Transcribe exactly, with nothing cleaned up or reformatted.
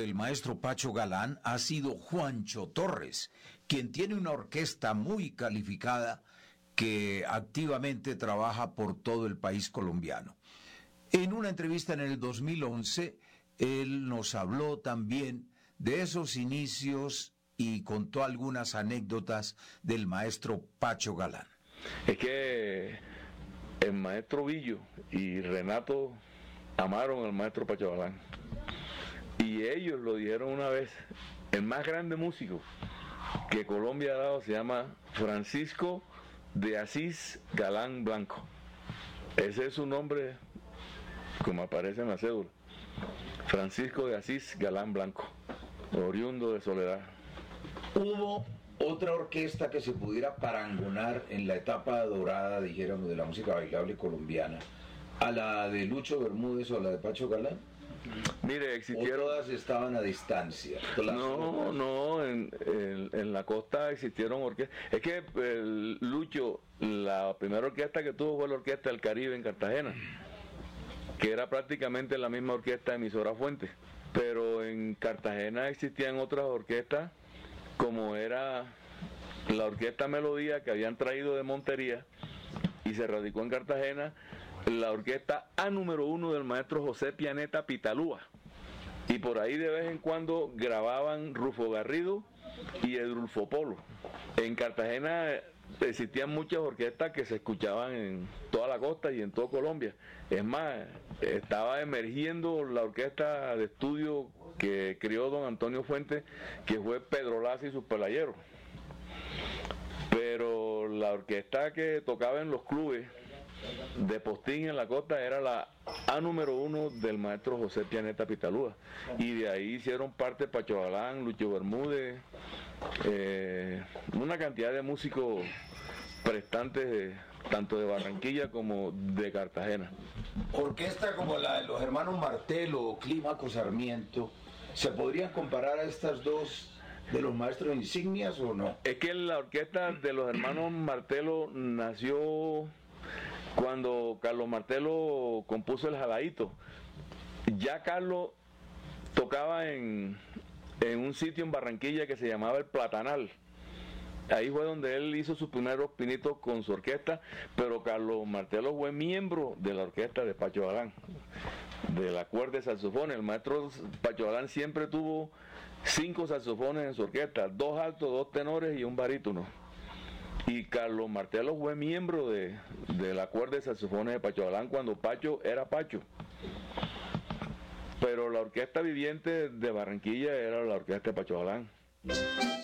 del maestro Pacho Galán ha sido Juancho Torres, quien tiene una orquesta muy calificada que activamente trabaja por todo el país colombiano. En una entrevista en el dos mil once, él nos habló también de esos inicios y contó algunas anécdotas del maestro Pacho Galán. Es que el maestro Villo y Renato amaron al maestro Pacho Galán. Y ellos lo dijeron una vez, el más grande músico que Colombia ha dado se llama Francisco de Asís Galán Blanco. Ese es su nombre, como aparece en la cédula. Francisco de Asís Galán Blanco, oriundo de Soledad. ¿Hubo otra orquesta que se pudiera parangonar en la etapa dorada, dijéramos, de la música bailable colombiana, a la de Lucho Bermúdez o a la de Pacho Galán? Mire, existieron... ¿O todas estaban a distancia? No, no, en, en, en la costa existieron orquestas. Es que el Lucho, la primera orquesta que tuvo fue la Orquesta del Caribe en Cartagena, que era prácticamente la misma orquesta de Emisora Fuente. Pero en Cartagena existían otras orquestas, como era la Orquesta Melodía, que habían traído de Montería y se radicó en Cartagena, la orquesta A número uno del maestro José Pianeta Pitalúa, y por ahí de vez en cuando grababan Rufo Garrido y Edulfo Polo. En Cartagena existían muchas orquestas que se escuchaban en toda la costa y en toda Colombia. Es más, estaba emergiendo la orquesta de estudio que crió don Antonio Fuentes, que fue Pedro Laza y sus pelayeros. Pero la orquesta que tocaba en los clubes de postín en la costa era la A número uno del maestro José Pianeta Pitalúa, y de ahí hicieron parte Pacho Galán, Lucho Bermúdez, eh, una cantidad de músicos prestantes de, tanto de Barranquilla como de Cartagena. Orquesta como la de los hermanos Martelo o Clímaco Sarmiento, ¿se podrían comparar a estas dos de los maestros insignias o no? Es que la orquesta de los hermanos Martelo nació cuando Carlos Martelo compuso el Jalaíto. Ya Carlos tocaba en, en un sitio en Barranquilla que se llamaba El Platanal. Ahí fue donde él hizo sus primeros pinitos con su orquesta, pero Carlos Martelo fue miembro de la orquesta de Pacho Galán, de la cuerda de saxofones. El maestro Pacho Galán siempre tuvo cinco saxofones en su orquesta, dos altos, dos tenores y un barítono. Y Carlos Martelo fue miembro de, de la cuerda de saxofones de Pacho Galán cuando Pacho era Pacho. Pero la orquesta viviente de Barranquilla era la orquesta de Pacho Galán.